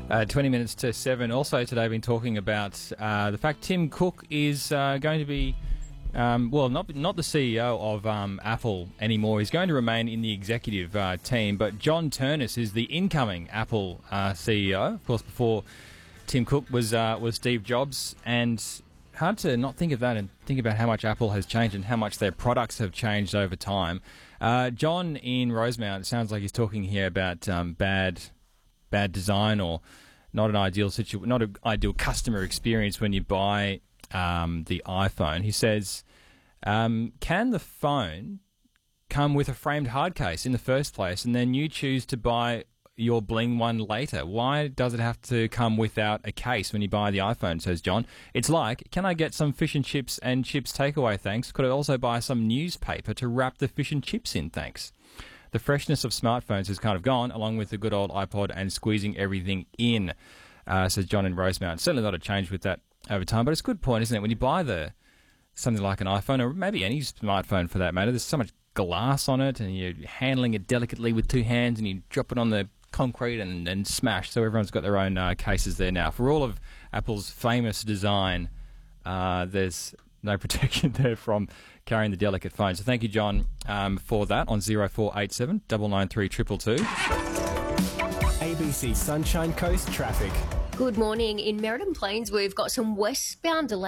20 minutes to 7. Also today I've been talking about the fact Tim Cook is going to be, not the CEO of Apple anymore. He's going to remain in the executive team, but John Ternus is the incoming Apple CEO. Of course, before Tim Cook was Steve Jobs, and hard to not think of that and think about how much Apple has changed and how much their products have changed over time. John in Rosemount, it sounds like he's talking here about bad design or not an ideal customer experience when you buy the iPhone. He says, can the phone come with a framed hard case in the first place and then you choose to buy your bling one later? Why does it have to come without a case when you buy the iPhone, says John? It's like, can I get some fish and chips takeaway, thanks? Could I also buy some newspaper to wrap the fish and chips in, thanks? The freshness of smartphones has kind of gone, along with the good old iPod and squeezing everything in, says John in Rosemount. Certainly not a change with that over time, but it's a good point, isn't it? When you buy something like an iPhone, or maybe any smartphone for that matter, there's so much glass on it, and you're handling it delicately with two hands, and you drop it on the concrete and smash. So everyone's got their own cases there now. For all of Apple's famous design, there's no protection there from carrying the delicate phone. So thank you, John, for that on 0487 993 222. ABC Sunshine Coast traffic. Good morning. In Merredin Plains, we've got some westbound delays.